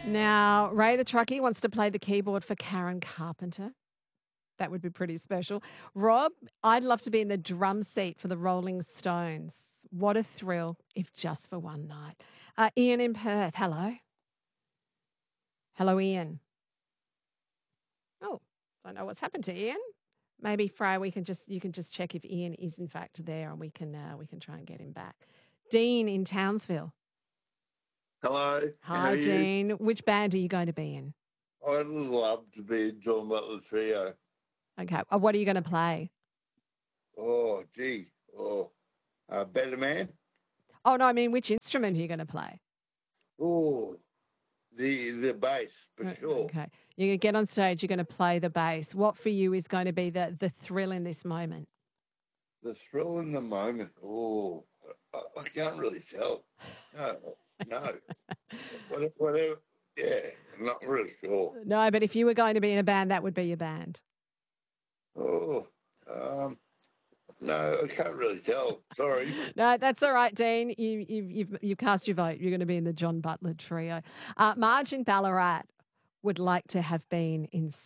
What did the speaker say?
Now, Ray the Truckie wants to play the keyboard for Karen Carpenter. That would be pretty special. Rob, I'd love to be in the drum seat for the Rolling Stones. What a thrill, if just for one night. Ian in Perth, hello. Hello, Ian. Oh, don't know what's happened to Ian. Maybe Freya, you can just check if Ian is in fact there, and we can try and get him back. Dean in Townsville. Hello. How Hi, are you? Dean. Which band are you going to be in? I'd love to be in John Butler Trio. Okay. What are you going to play? Oh, gee. Better Man. Oh, no, I mean, which instrument are you going to play? Oh, the bass, for sure. Okay. You're going to get on stage, you're going to play the bass. What for you is going to be the thrill in this moment? The thrill in the moment. Oh, I can't really tell. No. Whatever. Yeah, I'm not really sure. No, but if you were going to be in a band, that would be your band. Oh, no, I can't really tell. Sorry. No, that's all right, Dean. You've cast your vote. You're going to be in the John Butler Trio. Marge in Ballarat would like to have been in